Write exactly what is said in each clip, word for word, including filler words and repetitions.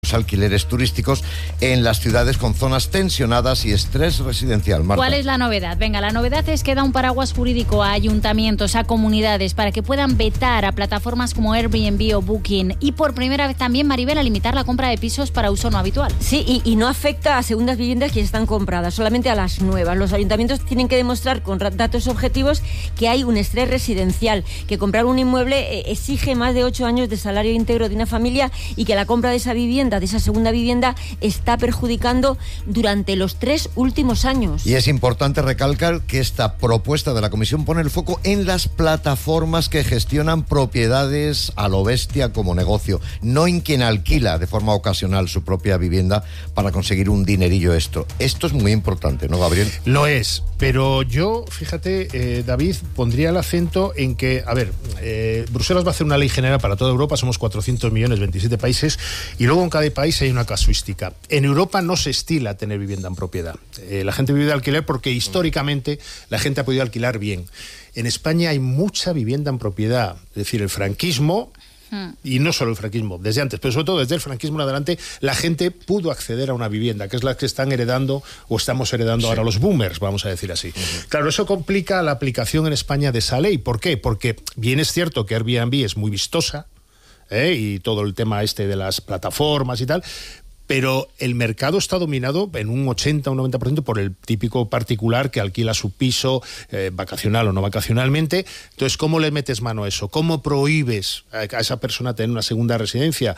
los alquileres turísticos en las ciudades con zonas tensionadas y estrés residencial. Marta. ¿Cuál es la novedad? Venga, la novedad es que da un paraguas jurídico a ayuntamientos, a comunidades, para que puedan vetar a plataformas como Airbnb o Booking. Y por primera vez también, Maribel, a limitar la compra de pisos para uso no habitual. Sí, y, y no afecta a segundas viviendas que están compradas, solamente a las nuevas. Los ayuntamientos tienen que demostrar con datos objetivos que hay un estrés residencial, que comprar un inmueble eh, exige más de ocho años de salario íntegro de una familia y que la compra de esa vivienda, de esa segunda vivienda, está perjudicando durante los tres últimos años. Y es importante recalcar que esta propuesta de la Comisión pone el foco en las plataformas que gestionan propiedades a lo bestia como negocio, no en quien alquila de forma ocasional su propia vivienda para conseguir un dinerillo esto. Esto es muy importante, ¿no, Gabriel? Lo es, pero yo, fíjate, eh, David, pondría el acento en que, a ver, eh, Bruselas va a hacer una ley general para toda Europa, somos cuatrocientos millones, veintisiete países, y luego en cada país hay una casuística. En Europa no se estila tener vivienda en propiedad. Eh, la gente vive de alquiler porque históricamente la gente ha podido alquilar bien. En España hay mucha vivienda en propiedad, es decir, el franquismo, y no solo el franquismo, desde antes, pero sobre todo desde el franquismo en adelante, la gente pudo acceder a una vivienda, que es la que están heredando o estamos heredando sí. ahora los boomers, vamos a decir así. Uh-huh. Claro, eso complica la aplicación en España de esa ley. ¿Por qué? Porque bien es cierto que Airbnb es muy vistosa, ¿eh? y todo el tema este de las plataformas y tal, pero el mercado está dominado en un ochenta o un noventa por ciento por el típico particular que alquila su piso eh, vacacional o no vacacionalmente. Entonces, ¿cómo le metes mano a eso? ¿Cómo prohíbes a esa persona tener una segunda residencia?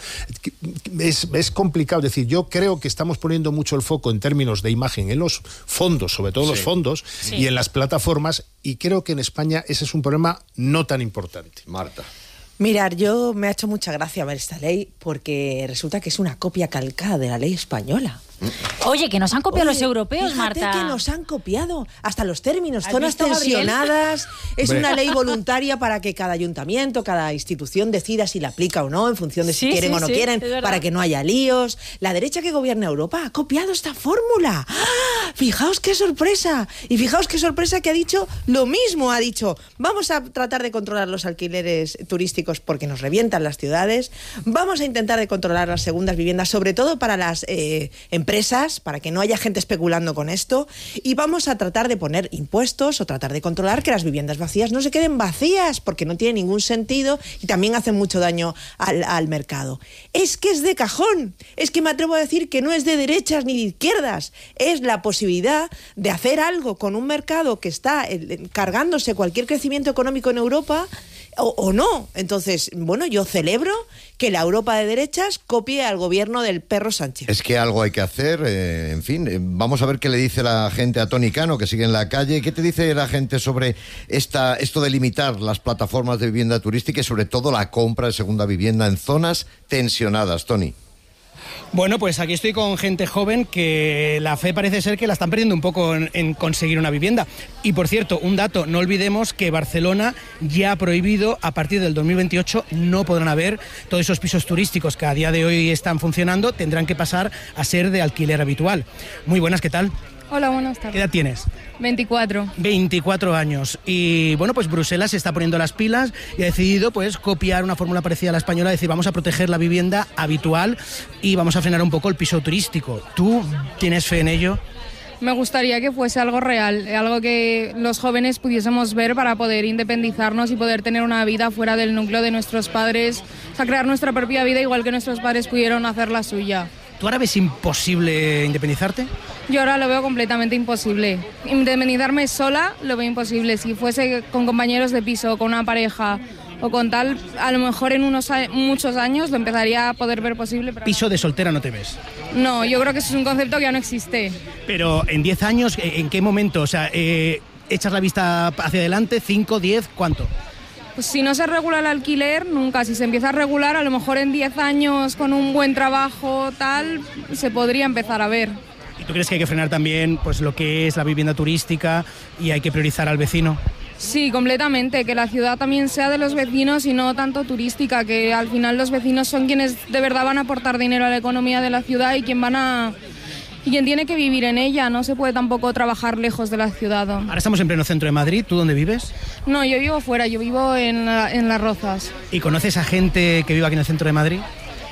Es, es complicado. Es decir, yo creo que estamos poniendo mucho el foco en términos de imagen en los fondos, sobre todo sí. los fondos, sí. y en las plataformas, y creo que en España ese es un problema no tan importante. Marta. Mirar, yo me ha hecho mucha gracia ver esta ley porque resulta que es una copia calcada de la ley española. Oye, que nos han copiado Oye, los europeos, fíjate Marta. que nos han copiado hasta los términos, zonas tensionadas. Es Hombre. una ley voluntaria para que cada ayuntamiento, cada institución decida si la aplica o no, en función de si sí, quieren sí, o no sí, quieren, para que no haya líos. La derecha que gobierna Europa ha copiado esta fórmula. ¡Ah! Fijaos qué sorpresa. Y fijaos qué sorpresa que ha dicho lo mismo. Ha dicho, vamos a tratar de controlar los alquileres turísticos porque nos revientan las ciudades. Vamos a intentar de controlar las segundas viviendas, sobre todo para las eh, empresas empresas, para que no haya gente especulando con esto, y vamos a tratar de poner impuestos o tratar de controlar que las viviendas vacías no se queden vacías, porque no tiene ningún sentido y también hacen mucho daño al, al mercado. Es que es de cajón, es que me atrevo a decir que no es de derechas ni de izquierdas, es la posibilidad de hacer algo con un mercado que está eh, cargándose cualquier crecimiento económico en Europa, O, o no. Entonces, bueno, yo celebro que la Europa de derechas copie al gobierno del perro Sánchez. Es que algo hay que hacer, eh, en fin, eh, vamos a ver qué le dice la gente a Toni Cano, que sigue en la calle. ¿Qué te dice la gente sobre esta, esto de limitar las plataformas de vivienda turística y sobre todo la compra de segunda vivienda en zonas tensionadas, Toni? Bueno, pues aquí estoy con gente joven que la fe parece ser que la están perdiendo un poco en, en conseguir una vivienda. Y por cierto, un dato, no olvidemos que Barcelona ya ha prohibido, a partir del dos mil veintiocho, no podrán haber todos esos pisos turísticos que a día de hoy están funcionando, tendrán que pasar a ser de alquiler habitual. Muy buenas, ¿qué tal? Hola, buenas tardes. ¿Qué edad tienes? veinticuatro. veinticuatro años. Y bueno, pues Bruselas se está poniendo las pilas y ha decidido pues copiar una fórmula parecida a la española, es decir, vamos a proteger la vivienda habitual y vamos a frenar un poco el piso turístico. ¿Tú tienes fe en ello? Me gustaría que fuese algo real, algo que los jóvenes pudiésemos ver para poder independizarnos y poder tener una vida fuera del núcleo de nuestros padres, o sea, crear nuestra propia vida igual que nuestros padres pudieron hacer la suya. ¿Tú ahora ves imposible independizarte? Yo ahora lo veo completamente imposible. Independizarme sola lo veo imposible. Si fuese con compañeros de piso, con una pareja o con tal, a lo mejor en unos a- muchos años lo empezaría a poder ver posible. Pero ¿Piso de soltera no te ves? No, yo creo que eso es un concepto que ya no existe. Pero en diez años, ¿en qué momento? O sea, eh, ¿echas la vista hacia adelante? ¿cinco, diez? ¿Cuánto? Pues si no se regula el alquiler, nunca. Si se empieza a regular, a lo mejor en diez años, con un buen trabajo, tal, se podría empezar a ver. ¿Y tú crees que hay que frenar también pues lo que es la vivienda turística y hay que priorizar al vecino? Sí, completamente. Que la ciudad también sea de los vecinos y no tanto turística. Que al final los vecinos son quienes de verdad van a aportar dinero a la economía de la ciudad y quien van a... y quien tiene que vivir en ella. No se puede tampoco trabajar lejos de la ciudad. Ahora estamos en pleno centro de Madrid. ¿Tú dónde vives? No, yo vivo fuera, yo vivo en, la, en Las Rozas. ¿Y conoces a gente que vive aquí en el centro de Madrid?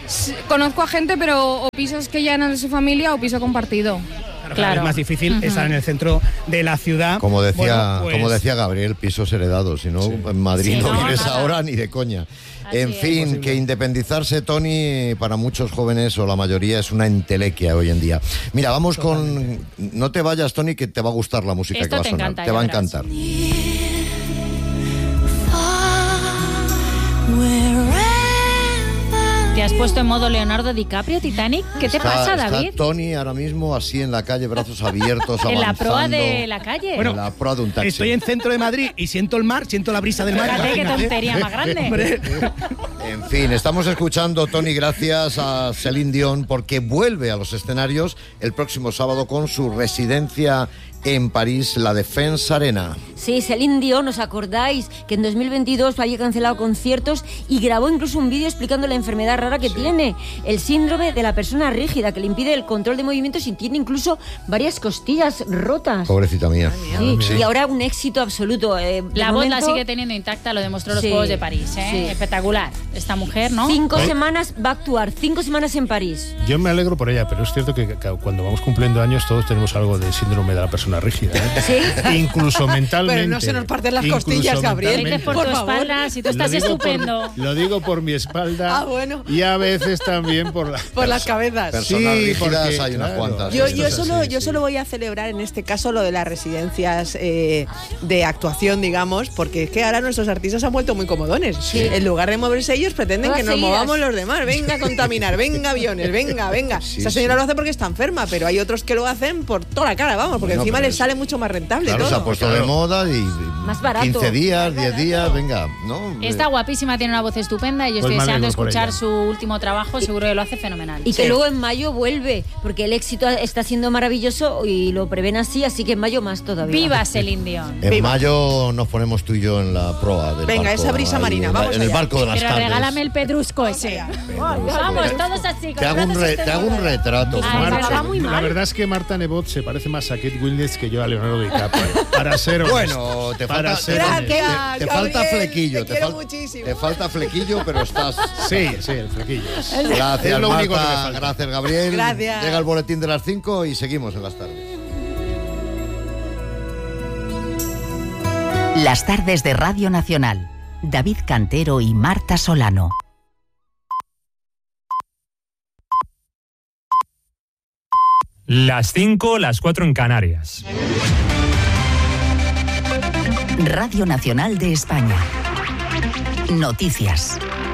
Conozco a gente, pero o pisos que ya eran de su familia o piso compartido. Claro, claro. Es más difícil uh-huh. estar en el centro de la ciudad. Como decía, bueno, pues... como decía Gabriel, pisos heredados, si no, sí. en Madrid sí, no, no vives ahora ni de coña. Así en fin, es. que independizarse, Toni, para muchos jóvenes o la mayoría es una entelequia hoy en día. Mira, vamos Totalmente. con... No te vayas, Toni, que te va a gustar la música Esto que va te a sonar. Encanta, te va a verás. encantar. ¿Te has puesto en modo Leonardo DiCaprio, Titanic? ¿Qué te está, pasa, David? Está Toni ahora mismo así en la calle, brazos abiertos, avanzando. En la proa de la calle. Bueno, en la proa de un taxi. Estoy en centro de Madrid y siento el mar, siento la brisa del mar. Fíjate qué tontería más grande. En fin, estamos escuchando, Toni, gracias a Celine Dion, porque vuelve a los escenarios el próximo sábado con su residencia en París, la Defensa Arena. Sí, Celine Dion, ¿os acordáis? Que en dos mil veintidós había cancelado conciertos y grabó incluso un vídeo explicando la enfermedad rara que sí. tiene, el síndrome de la persona rígida, que le impide el control de movimientos y tiene incluso varias costillas rotas. Pobrecita mía. Sí, sí. Y ahora un éxito absoluto. Eh, la momento... voz la sigue teniendo intacta, lo demostró los sí, Juegos de París. ¿eh? Sí. Espectacular. Esta mujer, ¿no? Cinco ¿Eh? semanas va a actuar, cinco semanas en París. Yo me alegro por ella, pero es cierto que, que cuando vamos cumpliendo años todos tenemos algo de síndrome de la persona rígida, ¿eh? ¿Sí? Incluso mentalmente. Pero no se nos parten las costillas, Gabriel. Dices por, por tu favor. espalda, si tú estás lo estupendo. Por, lo digo por mi espalda. Ah, bueno. Y a veces también por, la, por las cabezas. Personas sí, rígidas porque, hay unas claro. cuantas. Yo, yo, solo, así, yo sí. solo voy a celebrar en este caso lo de las residencias eh, de actuación, digamos, porque es que ahora nuestros artistas se han vuelto muy comodones. Sí. En lugar de moverse ellos, pretenden Todas que nos seguidas. movamos los demás. Venga a contaminar, venga aviones, venga, venga. Sí, Esa señora sí. lo hace porque está enferma, pero hay otros que lo hacen por toda la cara, vamos, porque bueno, encima les sale mucho más rentable claro, todo. Se ha puesto claro. de moda y más barato. quince días, diez días, venga, ¿no? Está guapísima, tiene una voz estupenda y yo pues estoy deseando escuchar ella. su último trabajo, seguro que lo hace fenomenal. Y sí. que luego en mayo vuelve, porque el éxito está siendo maravilloso y lo prevén así, así que en mayo más todavía. ¡Viva Celine Dion! En Viva. mayo nos ponemos tú y yo en la proa del venga, barco, esa brisa ahí, marina, en, vamos En el allá. barco de las Pero tardes. regálame el pedrusco ese. Vamos, vamos todos así. Te hago un, re, te hago un retrato. Ay, Marta, muy mal. La verdad es que Marta Nebot se parece más a Kate Winslet que yo a Leonardo DiCaprio. Para ser honesto. Bueno, te falta, ser Gracias, te, te Gabriel, falta flequillo. Te, te, fal, muchísimo. te falta flequillo, pero estás... Sí, sí, el flequillo. Gracias, es lo Marta, único que me falta. Gracias, Gabriel. Gracias. Llega el boletín de las cinco y seguimos en las tardes. Las tardes de Radio Nacional. David Cantero y Marta Solano. Las cinco, las cuatro en Canarias. Radio Nacional de España. Noticias.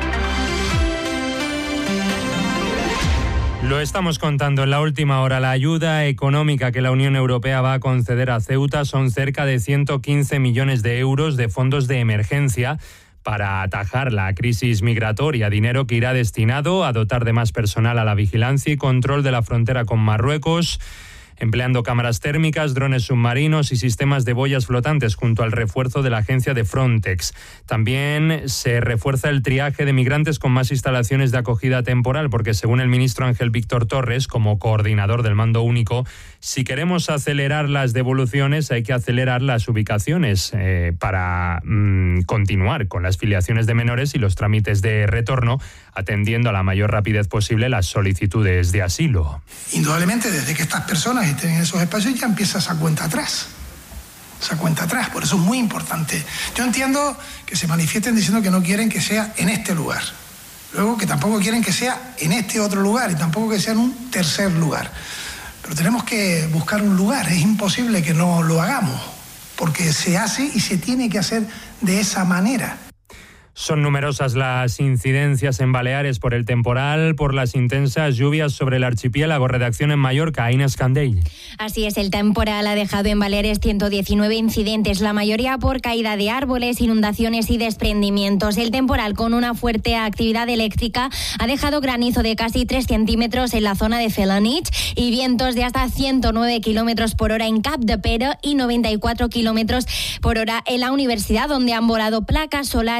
Lo estamos contando en la última hora. La ayuda económica que la Unión Europea va a conceder a Ceuta son cerca de ciento quince millones de euros de fondos de emergencia para atajar la crisis migratoria, dinero que irá destinado a dotar de más personal a la vigilancia y control de la frontera con Marruecos, empleando cámaras térmicas, drones submarinos y sistemas de boyas flotantes junto al refuerzo de la agencia de Frontex. También se refuerza el triaje de migrantes con más instalaciones de acogida temporal, porque según el ministro Ángel Víctor Torres, como coordinador del mando único, si queremos acelerar las devoluciones hay que acelerar las ubicaciones eh, para mmm, continuar con las filiaciones de menores y los trámites de retorno, atendiendo a la mayor rapidez posible las solicitudes de asilo. Indudablemente, desde que estas personas estén en esos espacios ya empieza esa cuenta atrás. Esa cuenta atrás, por eso es muy importante. Yo entiendo que se manifiesten diciendo que no quieren que sea en este lugar. Luego que tampoco quieren que sea en este otro lugar y tampoco que sea en un tercer lugar. Pero tenemos que buscar un lugar. Es imposible que no lo hagamos, porque se hace y se tiene que hacer de esa manera. Son numerosas las incidencias en Baleares por el temporal, por las intensas lluvias sobre el archipiélago. Redacción en Mallorca, Inés Candell. Así es, el temporal ha dejado en Baleares ciento diecinueve incidentes, la mayoría por caída de árboles, inundaciones y desprendimientos. El temporal, con una fuerte actividad eléctrica, ha dejado granizo de casi tres centímetros en la zona de Felanich y vientos de hasta ciento nueve kilómetros por hora en Capdepera y noventa y cuatro kilómetros por hora en la universidad, donde han volado placas solares y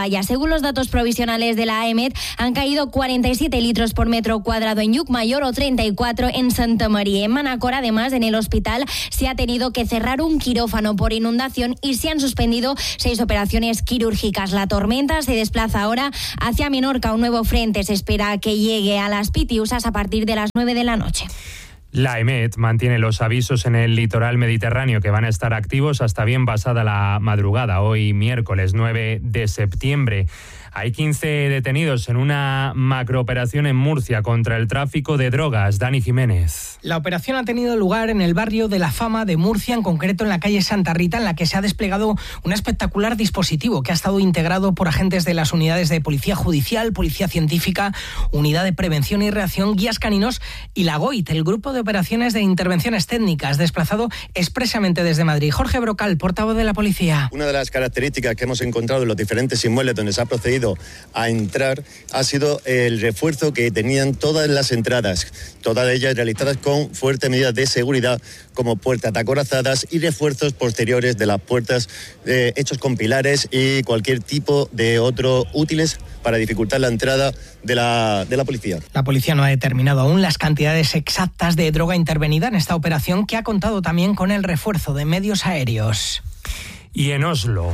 valla. Según los datos provisionales de la AEMET, han caído cuarenta y siete litros por metro cuadrado en Llucmajor o treinta y cuatro en Santa María. En Manacor, además, en el hospital se ha tenido que cerrar un quirófano por inundación y se han suspendido seis operaciones quirúrgicas. La tormenta se desplaza ahora hacia Menorca. Un nuevo frente se espera que llegue a las Pitiusas a partir de las nueve de la noche. La AEMET mantiene los avisos en el litoral mediterráneo que van a estar activos hasta bien pasada la madrugada, hoy miércoles nueve de septiembre. Hay quince detenidos en una macrooperación en Murcia contra el tráfico de drogas. Dani Jiménez. La operación ha tenido lugar en el barrio de La Fama de Murcia, en concreto en la calle Santa Rita, en la que se ha desplegado un espectacular dispositivo que ha estado integrado por agentes de las unidades de Policía Judicial, Policía Científica, Unidad de Prevención y Reacción, Guías Caninos y la GOIT, el Grupo de Operaciones de Intervenciones Técnicas, desplazado expresamente desde Madrid. Jorge Brocal, portavoz de la Policía. Una de las características que hemos encontrado en los diferentes inmuebles donde se ha procedido a entrar ha sido el refuerzo que tenían todas las entradas, todas ellas realizadas con fuertes medidas de seguridad, como puertas acorazadas y refuerzos posteriores de las puertas eh, hechos con pilares y cualquier tipo de otro útiles para dificultar la entrada de la, de la policía. La policía no ha determinado aún las cantidades exactas de droga intervenida en esta operación, que ha contado también con el refuerzo de medios aéreos. Y en Oslo.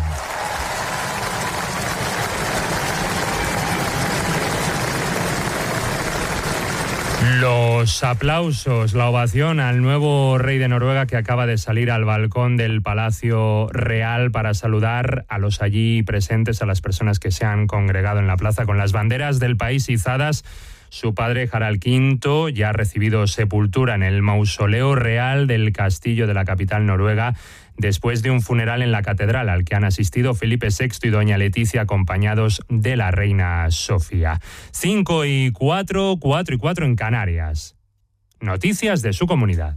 Los aplausos, la ovación al nuevo rey de Noruega, que acaba de salir al balcón del Palacio Real para saludar a los allí presentes, a las personas que se han congregado en la plaza con las banderas del país izadas. Su padre, Harald quinto, ya ha recibido sepultura en el mausoleo real del castillo de la capital noruega, después de un funeral en la catedral al que han asistido Felipe sexto y doña Leticia, acompañados de la reina Sofía. Cinco y cuatro, cuatro y cuatro en Canarias. Noticias de su comunidad.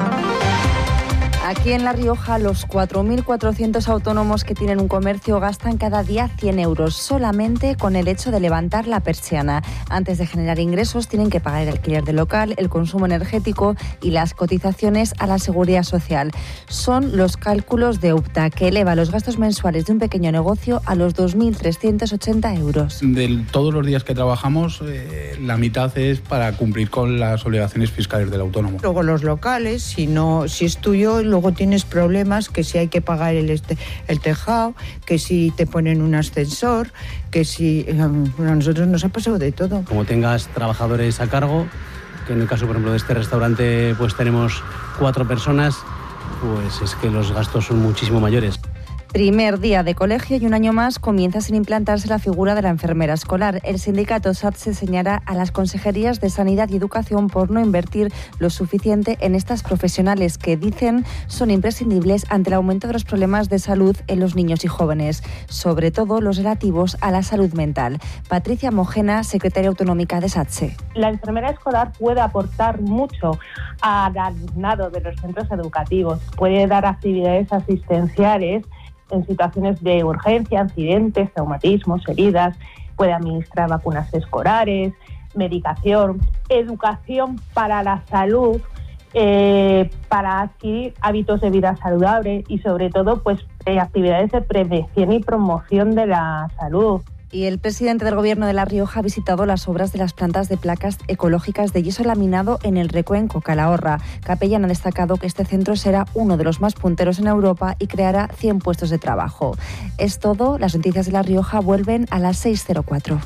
Aquí en La Rioja, los cuatro mil cuatrocientos autónomos que tienen un comercio gastan cada día cien euros solamente con el hecho de levantar la persiana. Antes de generar ingresos tienen que pagar el alquiler del local, el consumo energético y las cotizaciones a la seguridad social. Son los cálculos de UPTA, que eleva los gastos mensuales de un pequeño negocio a los dos mil trescientos ochenta euros. De todos los días que trabajamos, eh, la mitad es para cumplir con las obligaciones fiscales del autónomo. Luego los locales, si no, si es tuyo, luego tienes problemas, que si hay que pagar el, este, el tejado, que si te ponen un ascensor, que si... Bueno, a nosotros nos ha pasado de todo. Como tengas trabajadores a cargo, que en el caso, por ejemplo, de este restaurante, pues tenemos cuatro personas, pues es que los gastos son muchísimo mayores. Primer día de colegio y un año más comienza sin implantarse la figura de la enfermera escolar. El sindicato SATSE señala a las consejerías de Sanidad y Educación por no invertir lo suficiente en estas profesionales que, dicen, son imprescindibles ante el aumento de los problemas de salud en los niños y jóvenes, sobre todo los relativos a la salud mental. Patricia Mojena, secretaria autonómica de SATSE. La enfermera escolar puede aportar mucho al alumnado de los centros educativos, puede dar actividades asistenciales en situaciones de urgencia, accidentes, traumatismos, heridas, puede administrar vacunas escolares, medicación, educación para la salud, eh, para adquirir hábitos de vida saludable y sobre todo pues eh, actividades de prevención y promoción de la salud. Y el presidente del Gobierno de La Rioja ha visitado las obras de las plantas de placas ecológicas de yeso laminado en el Recuenco, Calahorra. Capellán ha destacado que este centro será uno de los más punteros en Europa y creará cien puestos de trabajo. Es todo. Las noticias de La Rioja vuelven a las seis cero cuatro.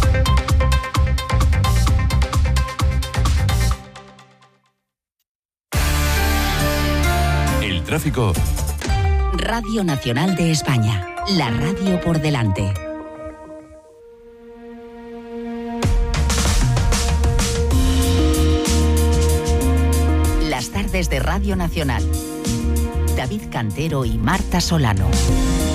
El tráfico. Radio Nacional de España. La radio por delante. Las tardes de Radio Nacional. David Cantero y Marta Solano.